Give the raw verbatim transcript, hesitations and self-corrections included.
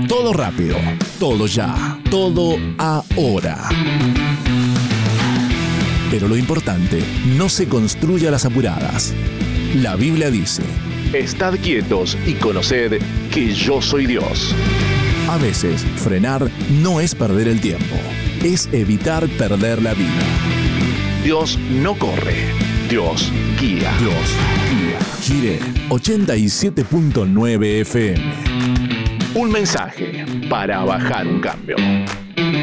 Todo rápido, todo ya, todo ahora. Pero lo importante no se construye a las apuradas. La Biblia dice: estad quietos y conoced que yo soy Dios. A veces, frenar no es perder el tiempo, es evitar perder la vida. Dios no corre, Dios guía. Dios guía. Gire ochenta y siete punto nueve F M. Un mensaje para bajar un cambio.